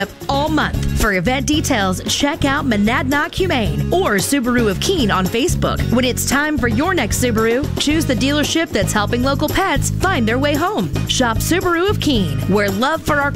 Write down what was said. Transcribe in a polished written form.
all month. For event details, check out Monadnock Humane or Subaru of Keene on Facebook. When it's time for your next Subaru, choose the dealership that's helping local pets find their way home. Shop Subaru of Keene, where love for our